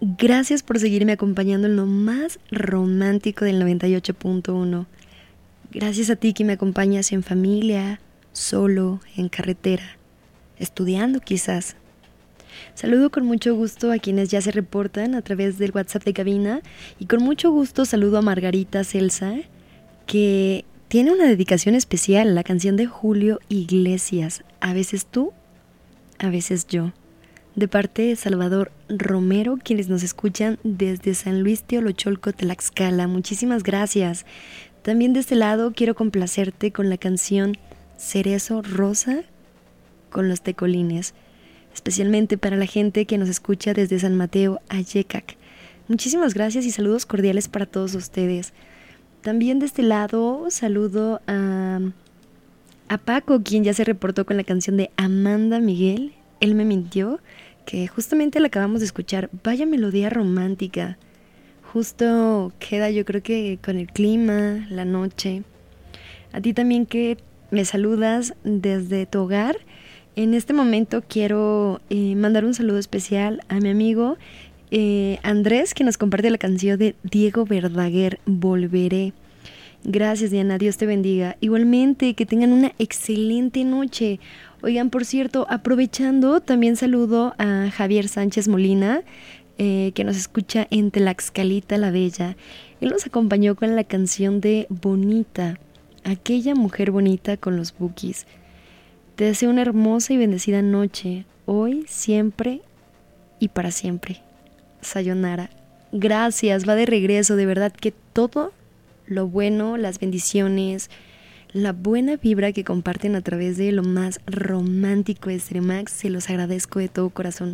Gracias por seguirme acompañando en lo más romántico del 98.1. Gracias a ti que me acompañas en familia, solo, en carretera, estudiando quizás. Saludo con mucho gusto a quienes ya se reportan a través del WhatsApp de cabina y con mucho gusto saludo a Margarita Celsa, que tiene una dedicación especial, la canción de Julio Iglesias, A veces tú, a veces yo. De parte de Salvador Romero, quienes nos escuchan desde San Luis Teolocholco, Tlaxcala. Muchísimas gracias. También de este lado quiero complacerte con la canción Cerezo Rosa con los Tecolines, especialmente para la gente que nos escucha desde San Mateo a Yecac. Muchísimas gracias y saludos cordiales para todos ustedes. También de este lado saludo a Paco, quien ya se reportó con la canción de Amanda Miguel, Él me mintió, que justamente la acabamos de escuchar. Vaya melodía romántica. Justo queda, yo creo que con el clima, la noche. A ti también que me saludas desde tu hogar. En este momento quiero mandar un saludo especial a mi amigo Andrés, que nos comparte la canción de Diego Verdaguer, Volveré. Gracias, Diana, Dios te bendiga. Igualmente, que tengan una excelente noche. Oigan, por cierto, aprovechando, también saludo a Javier Sánchez Molina, que nos escucha en Tlaxcalita la Bella. Él nos acompañó con la canción de Bonita, aquella mujer bonita con los Bukis. Te deseo una hermosa y bendecida noche, hoy, siempre y para siempre. Sayonara. Gracias, va de regreso, de verdad que todo lo bueno, las bendiciones, la buena vibra que comparten a través de lo más romántico de Ceremax, se los agradezco de todo corazón.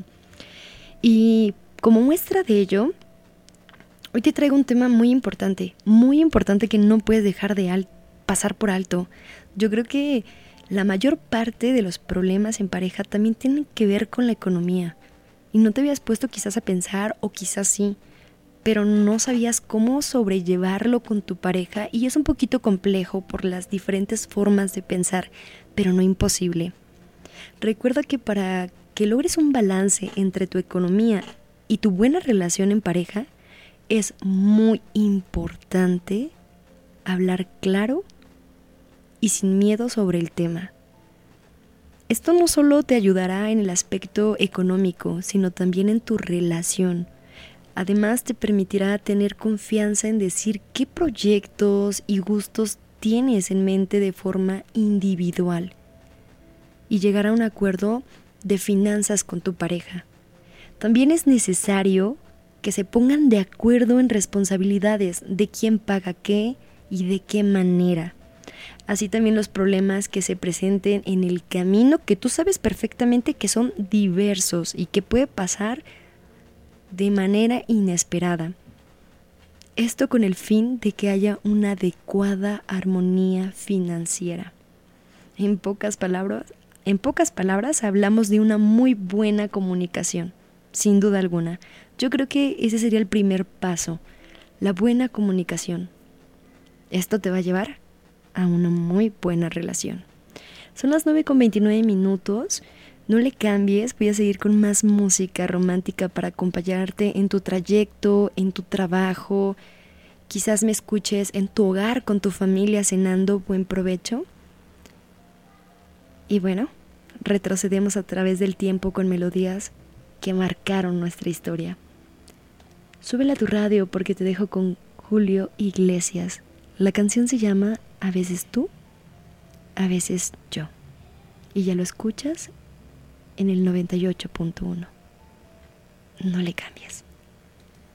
Y como muestra de ello, hoy te traigo un tema muy importante que no puedes dejar de pasar por alto. Yo creo que la mayor parte de los problemas en pareja también tienen que ver con la economía. Y no te habías puesto quizás a pensar, o quizás sí, pero no sabías cómo sobrellevarlo con tu pareja y es un poquito complejo por las diferentes formas de pensar, pero no imposible. Recuerda que para que logres un balance entre tu economía y tu buena relación en pareja, es muy importante hablar claro y sin miedo sobre el tema. Esto no solo te ayudará en el aspecto económico, sino también en tu relación. Además, te permitirá tener confianza en decir qué proyectos y gustos tienes en mente de forma individual y llegar a un acuerdo de finanzas con tu pareja. También es necesario que se pongan de acuerdo en responsabilidades de quién paga qué y de qué manera. Así también los problemas que se presenten en el camino, que tú sabes perfectamente que son diversos y que puede pasar de manera inesperada. Esto con el fin de que haya una adecuada armonía financiera. En pocas palabras hablamos de una muy buena comunicación, sin duda alguna. Yo creo que ese sería el primer paso, la buena comunicación. Esto te va a llevar a una muy buena relación. Son las 9:29. No le cambies, voy a seguir con más música romántica para acompañarte en tu trayecto, en tu trabajo. Quizás me escuches en tu hogar con tu familia cenando. Buen provecho. Y bueno, retrocedemos a través del tiempo con melodías que marcaron nuestra historia. Súbela a tu radio porque te dejo con Julio Iglesias. La canción se llama A veces tú, a veces yo. Y ya lo escuchas en el 98.1. No le cambies.